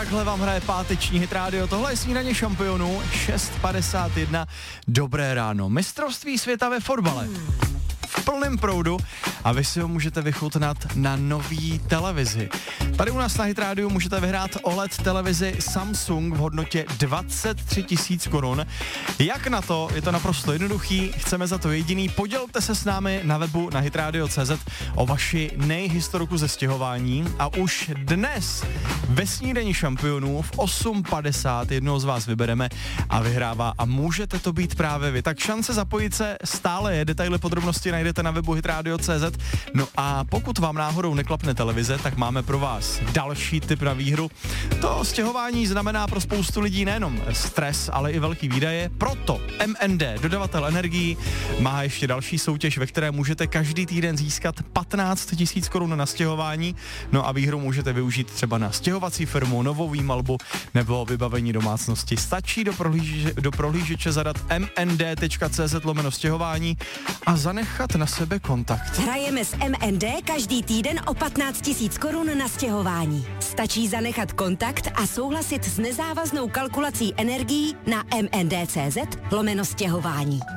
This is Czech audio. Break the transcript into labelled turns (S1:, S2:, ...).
S1: takhle vám hraje páteční Hit Radio. Tohle je Snídaně šampionů, 6:51. Dobré ráno. Mistrovství světa ve fotbale. V plném proudu a vy si ho můžete vychutnat na nový televizi. Tady u nás na Hit Radio můžete vyhrát OLED televizi Samsung v hodnotě 23 000 korun. Jak na to? Je to naprosto jednoduchý, chceme za to jediný. Podělte se s námi na webu na hitradio.cz o vaši nejhistorku ze stěhování a už dnes ve Snídani šampionů v 8:50 jednoho z vás vybereme a vyhrává a můžete to být právě vy. Tak šance zapojit se stále je, detaily podrobnosti najdete na webu hitradio.cz. No a pokud vám náhodou neklapne televize, tak máme pro vás další tip na výhru. To stěhování znamená pro spoustu lidí nejenom stres, ale i velký výdaje. Proto MND, dodavatel energií, má ještě další soutěž, ve které můžete každý týden získat 15 000 korun na stěhování. No a výhru můžete využít třeba na stěhovací firmu, novou výmalbu nebo vybavení domácnosti. Stačí do prohlížeče zadat mnd.cz/stěhování a zanechat na sebe kontakt.
S2: Hrajeme s MND každý týden o 15 000 korun na stěhování. Stačí zanechat kontakt a souhlasit s nezávaznou kalkulací energií na mnd.cz/stěhování.